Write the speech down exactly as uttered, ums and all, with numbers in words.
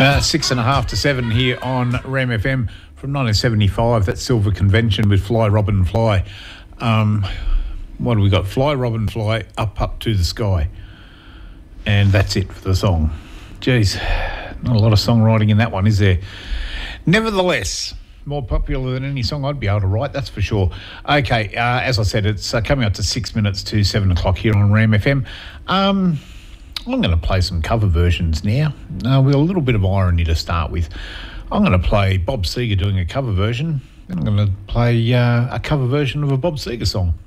Uh, six and a half to seven here on Ram F M from nineteen seventy-five. That's Silver Convention with Fly, Robin, Fly. Um, what do we got? Fly, Robin, Fly, up, up to the sky. And that's it for the song. Geez, not a lot of songwriting in that one, is there? Nevertheless, more popular than any song I'd be able to write, that's for sure. Okay, uh, as I said, it's uh, coming up to six minutes to seven o'clock here on Ram F M. Um... I'm going to play some cover versions now, uh, with a little bit of irony to start with. I'm going to play Bob Seger doing a cover version, and I'm going to play uh, a cover version of a Bob Seger song.